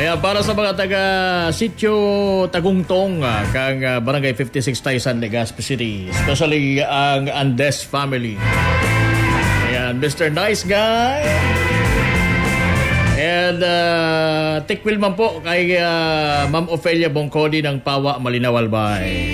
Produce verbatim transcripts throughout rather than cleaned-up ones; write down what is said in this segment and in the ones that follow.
Yeah, para sa mga taga Sitio Tagungtong, uh, kang uh, Barangay fifty-six Taysan, Legazpi City, especially ang Andes family. Ayan, Mister Nice Guy. And uh, tikwil man po kay uh, Ma'am Ofelia Bongcodi ng Pawa, Malinaw, Albay.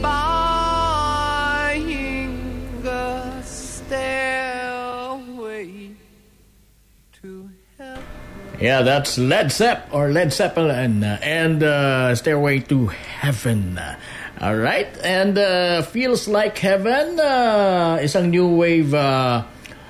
Yeah, that's Led Zepp or Led Zeppelin uh, and uh, Stairway to Heaven. All right, and uh, Feels Like Heaven, uh, isang new wave uh,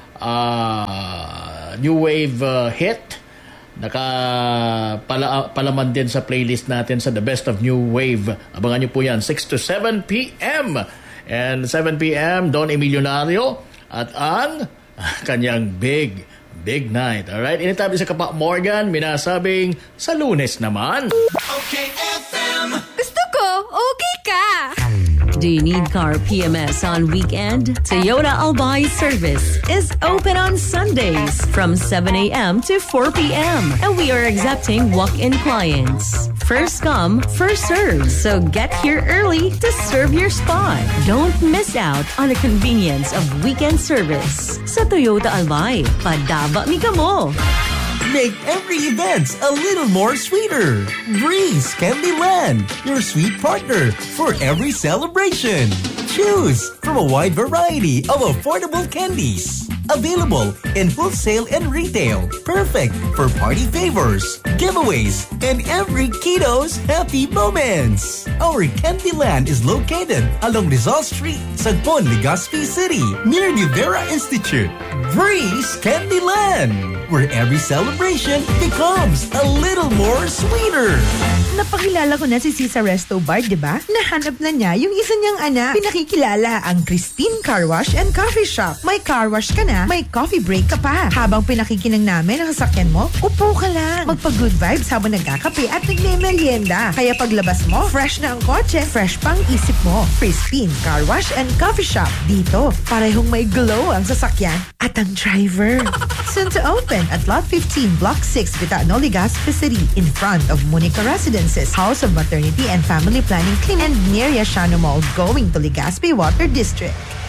uh, new wave uh, hit. Naka pala, palaman din sa playlist natin sa The Best of New Wave. Abangan niyo po yan, six to seven p.m. And seven p.m. Don Emilionario at ang kanyang Big Big Night. Alright, anytime sa Kapa Morgan, minasabing sa Lunes naman. Okay F M. Gusto ko, okay ka. Do you need car P M S on weekend? Toyota Albay service is open on Sundays from seven a.m. to four p.m. and we are accepting walk-in clients. First come, first serve. So get here early to serve your spot. Don't miss out on the convenience of weekend service. Sa Toyota Albay, padaba mi kamo. Make every event a little more sweeter. Breeze Candyland, your sweet partner for every celebration. Choose from a wide variety of affordable candies. Available in wholesale and retail. Perfect for party favors, giveaways, and every kiddo's happy moments. Our Candyland is located along Rizal Street, Sagpon, Legazpi City, near the Vera Institute. Breeze Candyland, where every celebration becomes a little more sweeter. Napakilala ko na si Cesar Resto Bar, di ba? Nahanap na niya yung isa niyang anak. Pinakikilala ang Christine Car Wash and Coffee Shop. May car wash ka na, may coffee break ka pa. Habang pinakikinang namin ang sasakyan mo, upo ka lang. Magpa-good vibes habang nagkakape at nagme-merienda. Kaya paglabas mo, fresh na ang kotse, fresh pang isip mo. Christine Car Wash and Coffee Shop. Dito, parehong may glow ang sasakyan at ang driver. Soon to open at Lot fifteen, Block six, Vitano, Legazpi City, in front of Monica Residences, House of Maternity and Family Planning Clinic, and near Yashano Mall, going to Legazpi Water District.